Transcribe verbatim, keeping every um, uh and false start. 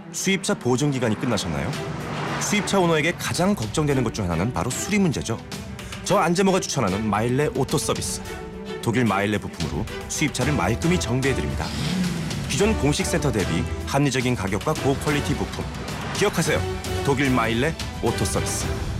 수입차 보증 기간이 끝나셨나요? 수입차 오너에게 가장 걱정되는 것 중 하나는 바로 수리 문제죠. 저 안재모가 추천하는 마일레 오토 서비스. 독일 마일레 부품으로 수입차를 말끔히 정비해드립니다. 기존 공식 센터 대비 합리적인 가격과 고퀄리티 부품. 기억하세요. 독일 마일레 오토 서비스.